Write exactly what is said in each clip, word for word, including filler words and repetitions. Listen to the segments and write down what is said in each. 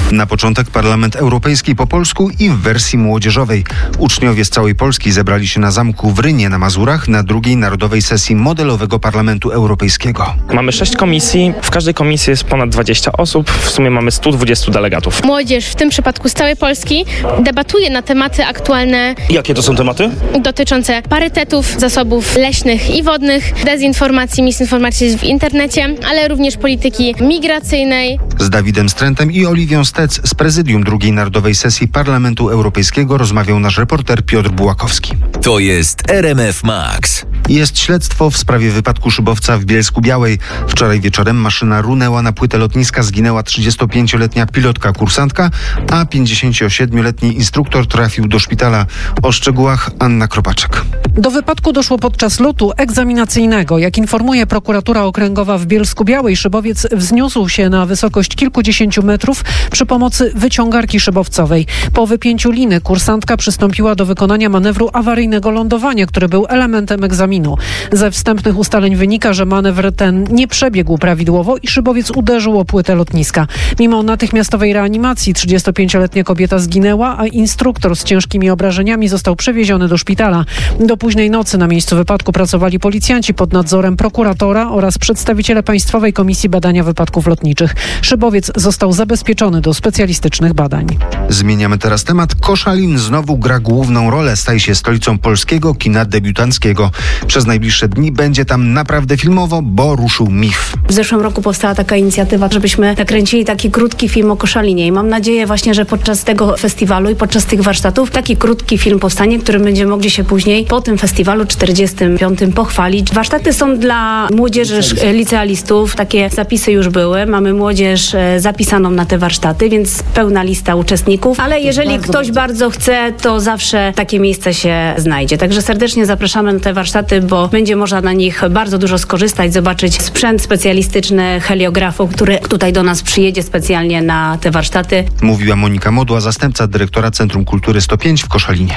Na początek Parlament Europejski po polsku i w wersji młodzieżowej. Uczniowie z całej Polski zebrali się na zamku w Rynie na Mazurach na drugiej narodowej sesji modelowego Parlamentu Europejskiego. Mamy sześć komisji, w każdej komisji jest ponad dwadzieścia osób, w sumie mamy stu dwudziestu delegatów. Młodzież, w tym przypadku z całej Polski, debatuje na tematy aktualne. Jakie to są tematy? Dotyczące parytetów, zasobów leśnych i wodnych, dezinformacji, misinformacji w internecie, ale również polityki migracyjnej. Z Dawidem Strętem i Oliwią Stec z prezydium drugiej narodowej sesji Parlamentu Europejskiego rozmawiał nasz reporter Piotr Bułakowski. To jest R M F Max. Jest śledztwo w sprawie wypadku szybowca w Bielsku-Białej. Wczoraj wieczorem maszyna runęła na płytę lotniska, zginęła trzydziestopięcioletnia pilotka kursantka, a pięćdziesięciosiedmioletni instruktor trafił do szpitala. O szczegółach Anna Kropaczek. Do wypadku doszło podczas lotu egzaminacyjnego. Jak informuje prokuratura okręgowa w Bielsku-Białej, szybowiec wzniósł się na wysokość kilkudziesięciu metrów przy pomocy wyciągarki szybowcowej. Po wypięciu liny kursantka przystąpiła do wykonania manewru awaryjnego lądowania, który był elementem egzaminu. Ze wstępnych ustaleń wynika, że manewr ten nie przebiegł prawidłowo i szybowiec uderzył o płytę lotniska. Mimo natychmiastowej reanimacji trzydziestopięcioletnia kobieta zginęła, a instruktor z ciężkimi obrażeniami został przewieziony do szpitala. Do późnej nocy na miejscu wypadku pracowali policjanci pod nadzorem prokuratora oraz przedstawiciele Państwowej Komisji Badania Wypadków Lotniczych. Szybowiec został zabezpieczony do specjalistycznych badań. Zmieniamy teraz temat. Koszalin znowu gra główną rolę. Staje się stolicą polskiego kina debiutanckiego. Przez najbliższe dni będzie tam naprawdę filmowo, bo ruszył M I F. W zeszłym roku powstała taka inicjatywa, żebyśmy nakręcili taki krótki film o Koszalinie i mam nadzieję właśnie, że podczas tego festiwalu i podczas tych warsztatów taki krótki film powstanie, którym będziemy mogli się później po tym festiwalu czterdziestym piątym pochwalić. Warsztaty są dla młodzieży, licealistów. Takie zapisy już były. Mamy młodzież zapisaną na te warsztaty, więc pełna lista uczestników. Ale jeżeli bardzo ktoś bardzo. bardzo chce, to zawsze takie miejsce się znajdzie. Także serdecznie zapraszamy na te warsztaty, bo będzie można na nich bardzo dużo skorzystać, zobaczyć sprzęt specjalistyczny heliografów, który tutaj do nas przyjedzie specjalnie na te warsztaty. Mówiła Monika Modła, zastępca dyrektora Centrum Kultury sto pięć w Koszalinie.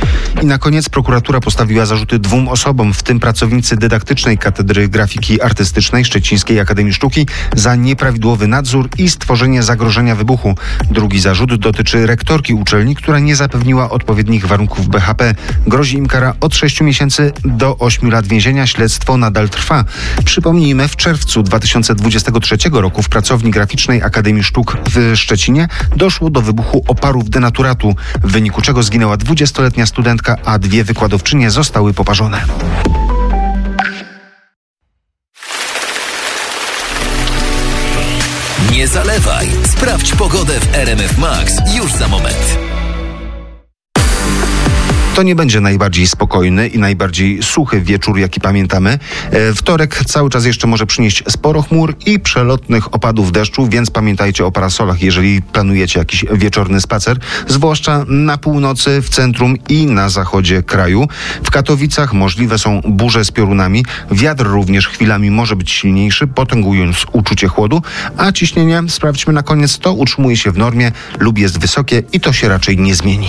I na koniec prokuratura postawiła zarzuty dwóm osobom, w tym pracownicy dydaktycznej Katedry Grafiki Artystycznej Szczecińskiej Akademii Sztuki, za nieprawidłowy nadzór i stworzenie zagrożenia wybuchu. Drugi zarzut dotyczy rektorki uczelni, która nie zapewniła odpowiednich warunków B H P. Grozi im kara od sześciu miesięcy do ośmiu lat więzienia. Śledztwo nadal trwa. Przypomnijmy, w czerwcu dwa tysiące dwudziestego trzeciego roku w pracowni graficznej Akademii Sztuk w Szczecinie doszło do wybuchu oparów denaturatu, w wyniku czego zginęła dwudziestoletnia studentka, a dwie wykładowczynie zostały poparzone. Nie zalewaj. Sprawdź pogodę w R M F Max już za moment. To nie będzie najbardziej spokojny i najbardziej suchy wieczór, jaki pamiętamy. Wtorek cały czas jeszcze może przynieść sporo chmur i przelotnych opadów deszczu, więc pamiętajcie o parasolach, jeżeli planujecie jakiś wieczorny spacer, zwłaszcza na północy, w centrum i na zachodzie kraju. W Katowicach możliwe są burze z piorunami. Wiatr również chwilami może być silniejszy, potęgując uczucie chłodu, a ciśnienie, sprawdźmy na koniec, to utrzymuje się w normie lub jest wysokie i to się raczej nie zmieni.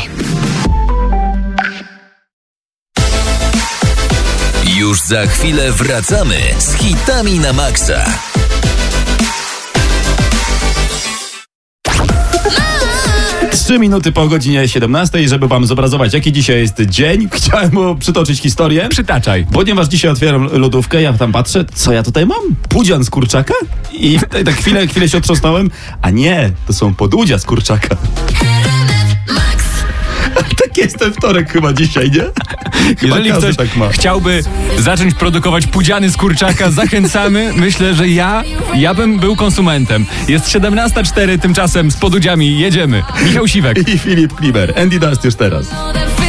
Już za chwilę wracamy z hitami na maksa. Trzy minuty po godzinie siedemnastej, żeby wam zobrazować, jaki dzisiaj jest dzień. Chciałem mu przytoczyć historię. Przytaczaj. Ponieważ dzisiaj otwieram lodówkę, ja tam patrzę, co ja tutaj mam? Pudzian z kurczaka? I tak chwilę, chwilę się otrząsnąłem, a nie, to są podudzia z kurczaka. Tak jest ten wtorek chyba dzisiaj, nie? Chyba Jeżeli ktoś tak ma. chciałby zacząć produkować pudziany z kurczaka, zachęcamy. Myślę, że ja, ja bym był konsumentem. Jest siedemnasta cztery, tymczasem z podudziami jedziemy. Michał Siwek I Filip Klimer. Andy Dust już teraz.